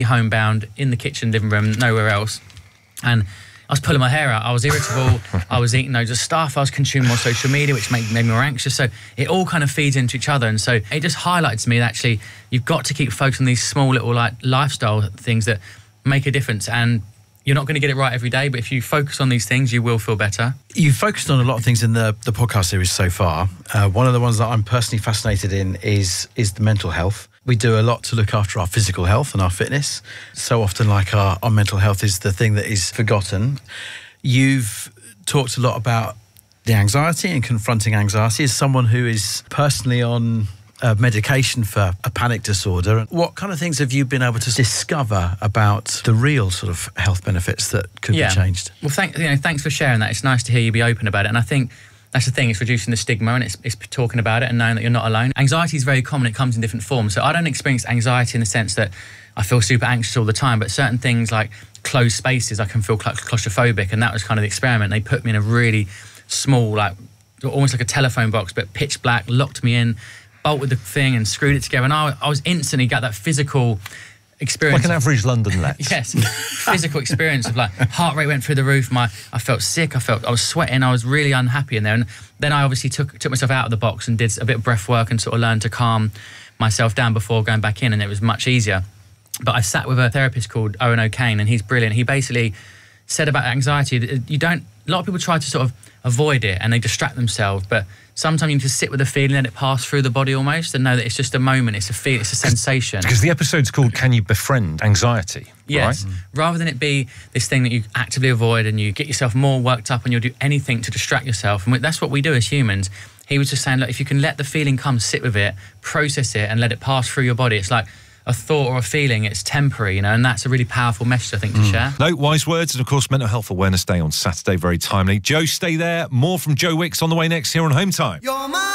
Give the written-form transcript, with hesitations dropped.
homebound in the kitchen, living room, nowhere else. And I was pulling my hair out. I was irritable. I was eating loads of stuff. I was consuming more social media, which made me more anxious. So it all kind of feeds into each other. And so it just highlights to me that actually you've got to keep focused on these small little like lifestyle things that make a difference. And you're not going to get it right every day, but if you focus on these things, you will feel better. You've focused on a lot of things in the podcast series so far. One of the ones that I'm personally fascinated in is the mental health. We do a lot to look after our physical health and our fitness. So often, like, our mental health is the thing that is forgotten. You've talked a lot about the anxiety and confronting anxiety as someone who is personally on medication for a panic disorder. What kind of things have you been able to discover about the real sort of health benefits that could be changed? Well, thanks for sharing that. It's nice to hear you be open about it. And I think that's the thing, it's reducing the stigma and it's talking about it and knowing that you're not alone. Anxiety is very common, it comes in different forms. So I don't experience anxiety in the sense that I feel super anxious all the time, but certain things like closed spaces, I can feel claustrophobic, and that was kind of the experiment. They put me in a really small, like almost like a telephone box, but pitch black, locked me in, bolted the thing and screwed it together. And I was instantly got that physical experience. Like an average London let. Yes, physical experience of like heart rate went through the roof. I felt sick. I was sweating. I was really unhappy in there. And then I obviously took myself out of the box and did a bit of breath work and sort of learned to calm myself down before going back in, and it was much easier. But I sat with a therapist called Owen O'Kane, and he's brilliant. He basically said about anxiety, a lot of people try to sort of avoid it and they distract themselves, but sometimes you need to sit with the feeling, let it pass through the body almost, and know that it's just a moment, it's a feel, it's a sensation. Because the episode's called Can You Befriend Anxiety? Yes. Right? Rather than it be this thing that you actively avoid and you get yourself more worked up and you'll do anything to distract yourself. And that's what we do as humans. He was just saying, look, if you can let the feeling come, sit with it, process it and let it pass through your body, it's like a thought or a feeling, it's temporary, and that's a really powerful message, I think, to share. No, wise words. And of course, Mental Health Awareness Day on Saturday, very timely. Joe, stay there. More from Joe Wicks on the way next here on Home Time.